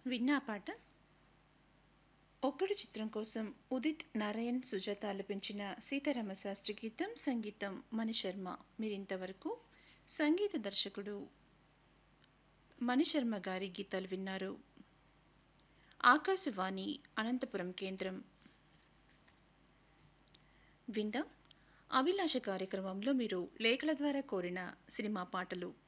విన్నా పాట ఒక్కడు చిత్రం కోసం ఉదిత్ నారాయణ్ సుజాత ఆలపించిన సీతారామ శాస్త్రి గీతం సంగీతం మణిశర్మ. మీరింతవరకు సంగీత దర్శకుడు మణిశర్మ గారి గీతాలు విన్నారు. ఆకాశవాణి అనంతపురం కేంద్రం. విందాం అభిలాష కార్యక్రమంలో మీరు లేఖల ద్వారా కోరిన సినిమా పాటలు.